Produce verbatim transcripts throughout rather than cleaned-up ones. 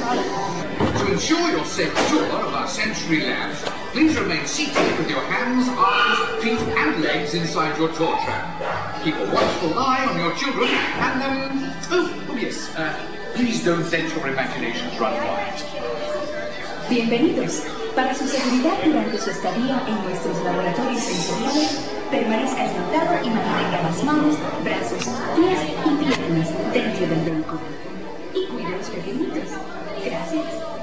To ensure your safe tour of our sensory labs, please remain seated with your hands, arms, feet and legs inside your tour tram. Keep a watchful eye on your children and, um, oh, oh yes, uh, please don't let your imaginations run wild. Bienvenidos. Para su seguridad durante su estadía en nuestros laboratorios sensoriales, permanezca sentado y mantenga las manos, brazos, pies y piernas dentro del vehículo. Y cuide a los pequeñitos. Gracias.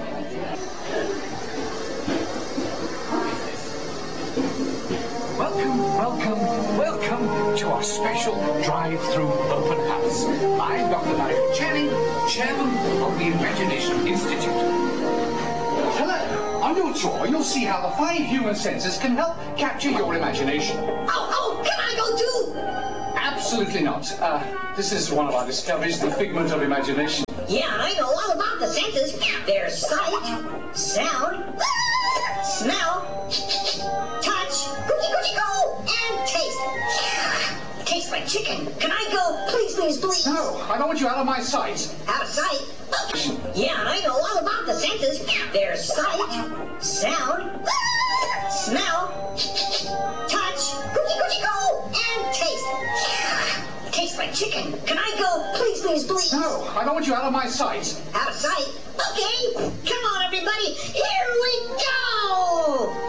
Welcome, welcome, welcome to our special drive-through open house. I'm Doctor Nigel Channing, Chairman of the Imagination Institute. Hello. On your tour, you'll see how the five human senses can help capture your imagination. Oh, oh, can I go too? Absolutely not. Uh, this is one of our discoveries, the figment of imagination. Yeah, I know all about the senses. There's sight, sound, smell, touch, cookie cookie go, and taste. Tastes like chicken. Can I go? Please, please, please. No, I don't want you out of my sight. Out of sight? Yeah, I know all about the senses. There's sight, sound, smell, touch, cookie cookie go, and taste. Tastes like chicken. Can I go? Please, please, please. No, I don't want you out of my sight. Out of sight? Okay. Come on, everybody. Here we go.